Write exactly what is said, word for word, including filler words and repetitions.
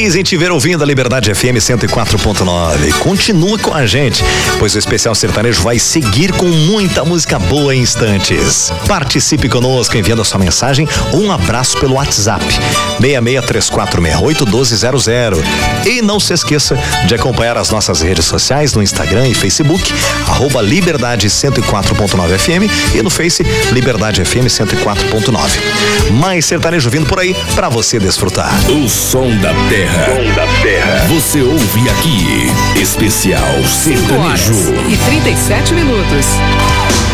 Feliz em te ver ouvindo a Liberdade F M cento e quatro ponto nove. Continua com a gente, pois o Especial Sertanejo vai seguir com muita música boa em instantes. Participe conosco enviando a sua mensagem ou um abraço pelo WhatsApp seis seis três quatro seis oito um dois zero zero. E não se esqueça de acompanhar as nossas redes sociais no Instagram e Facebook, arroba Liberdade cento e quatro ponto nove F M, e no Face Liberdade F M cento e quatro ponto nove. Mais sertanejo vindo por aí pra você desfrutar. O som da terra. Som da terra. Você ouve aqui. Especial Sertanejo. cinco horas e trinta e sete minutos.